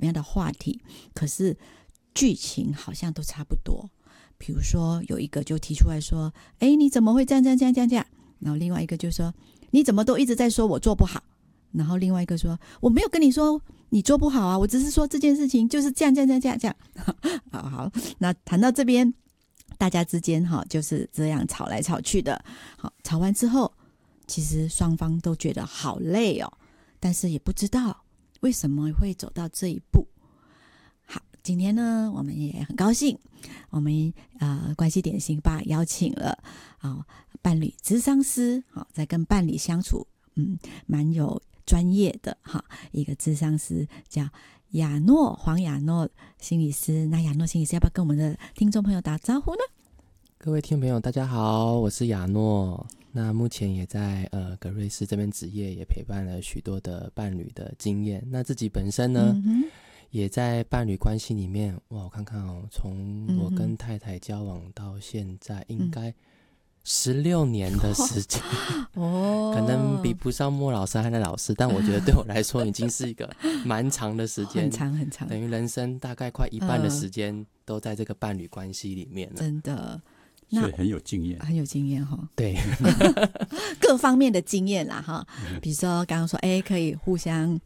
么样的话题，可是剧情好像都差不多。比如说有一个就提出来说，你怎么会这样，然后另外一个就说，你怎么都一直在说我做不好，然后另外一个说，我没有跟你说你做不好啊，我只是说这件事情就是这样好，那谈到这边大家之间就是这样吵来吵去的。好，吵完之后其实双方都觉得好累哦，但是也不知道为什么会走到这一步。好，今天呢我们也很高兴，我们关系点心吧邀请了伴侣咨商师，在跟伴侣相处蛮有专业的一个咨商师，叫黄亚诺心理师。那亚诺心理师要不要跟我们的听众朋友打招呼呢？ 各位听众朋友大家好，我是亚诺。那目前也在格瑞斯这边职业，也陪伴了许多的伴侣的经验。那自己本身呢，也在伴侣关系里面，哇，我看看从我跟太太交往到现在，应该16年的时间，可能比不上莫老师和老师，但我觉得对我来说已经是一个蛮长的时间， 很长， 等于人生大概快一半的时间都在这个伴侣关系里面了， 真的。 所以很有经验， 对， 各方面的经验啦比如说刚刚说可以互相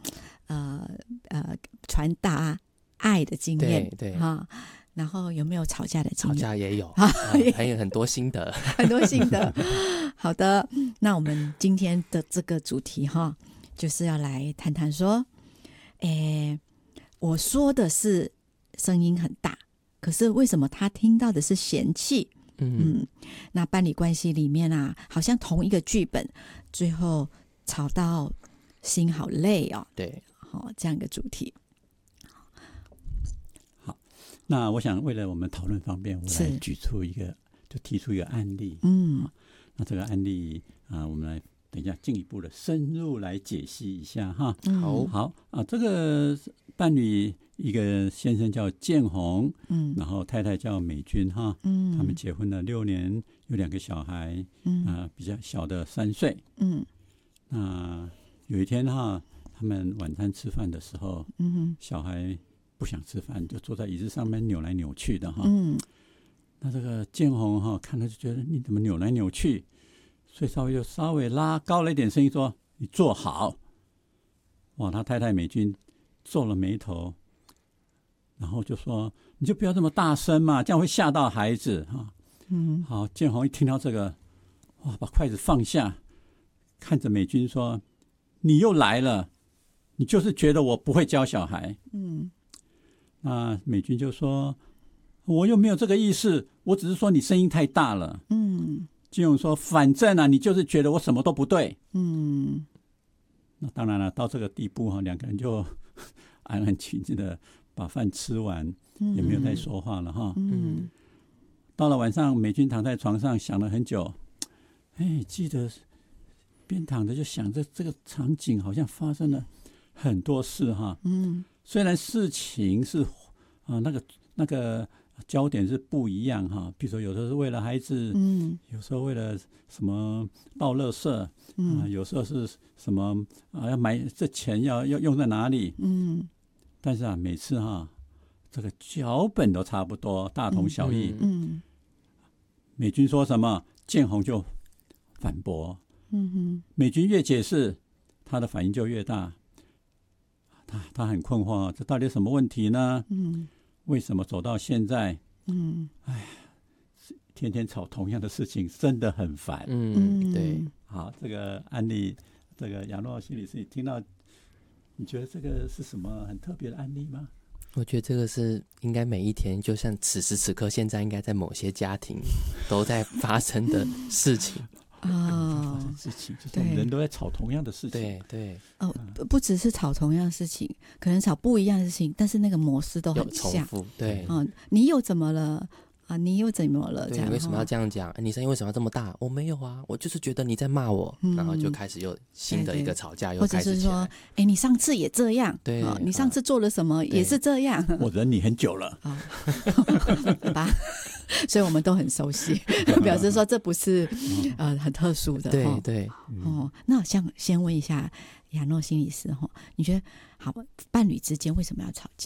传达爱的经验， 对然后有没有吵架的经验？ 吵架也有还有很多心得很多心得。好的，那我们今天的这个主题就是要来谈谈说我说的是声音很大，可是为什么他听到的是嫌弃？那伴侣关系里面好像同一个剧本，最后吵到心好累哦。 对， 这样一个主题。 好，那我想为了我们讨论方便，我来提出一个案例。那这个案例我们来等一下进一步的深入来解析一下哈。好这个伴侣一个先生叫建宏，然后太太叫美君哈，他们结婚了6年，有2个小孩，比较小的3岁。那有一天他们晚餐吃饭的时候，小孩不想吃饭，就坐在椅子上面扭来扭去的哈。那这个建宏看了就觉得你怎么扭来扭去，所以稍微拉高了一点声音说：“你坐好。”哇，他太太美君皱了眉头，然后就说：“你就不要这么大声嘛，这样会吓到孩子哈。”好，建宏一听到这个，哇，把筷子放下，看着美君说：“你又来了，你就是觉得我不会教小孩。”那美君就说：“我又没有这个意思，我只是说你声音太大了。”建宏说：“反正你就是觉得我什么都不对。”那当然了，到这个地步2个人就安安静静的把饭吃完，也没有再说话了哈。到了晚上，美君躺在床上想了很久，记得边躺着就想着这个场景好像发生了很多事哈。虽然事情是那个焦点是不一样哈，比如说有时候是为了孩子，有时候为了什么倒垃圾，有时候是什么要买这钱要用在哪里，但是每次这个脚本都差不多，大同小异。美君说什么，建宏就反驳。美君越解释，他的反应就越大。他很困惑，这到底什么问题呢？为什么走到现在？天天吵同样的事情，真的很烦。 对。 好，这个案例，这个亚诺心理师，你听到，你觉得这个是什么很特别的案例吗？ 我觉得这个是应该每一天，就像此时此刻，现在应该在某些家庭都在发生的事情。 事情就是我们人都在吵同样的事情。 对。 不只是吵同样的事情，可能吵不一样的事情，但是那个模式都很像。 有重复。对。 你又怎么了？你又怎么了？这样你为什么要这样讲？你声音为什么要这么大？我没有啊，我就是觉得你在骂我，然后就开始又新的一个吵架，又开始起来。 或者是说，你上次也这样， 对， 你上次做了什么也是这样。 我忍你很久了， 好吧，所以我们都很熟悉，表示说这不是很特殊的。 对。 那我想先问一下亚诺心理师，你觉得好伴侣之间为什么要吵架？